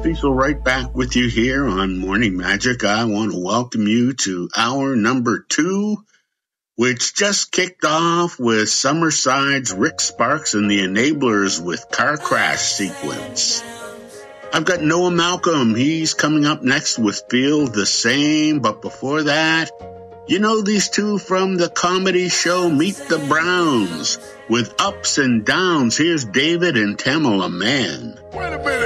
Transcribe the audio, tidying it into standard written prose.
Cecil right back with you here on Morning Magic. I want to welcome you to hour number 2, which just kicked off with Summerside's Rick Sparks and the Enablers with Car Crash Sequence. I've got Noah Malcolm. He's coming up next with Feel the Same. But before that, you know these two from the comedy show Meet the Browns with Ups and Downs. Here's David and Tamela Mann. Wait a minute.